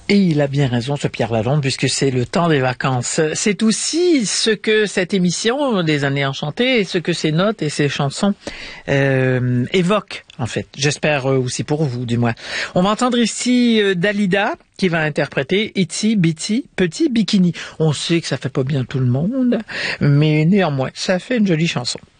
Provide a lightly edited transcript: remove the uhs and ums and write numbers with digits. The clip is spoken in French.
Et il a bien raison, ce Pierre Lalonde, puisque c'est le temps des vacances. C'est aussi ce que cette émission des Années Enchantées, et ce que ces notes et ces chansons évoquent, en fait. J'espère aussi pour vous, du moins. On va entendre ici Dalida, qui va interpréter Itsy Bitsy Petit Bikini. On sait que ça fait pas bien tout le monde, mais néanmoins, ça fait une jolie chanson.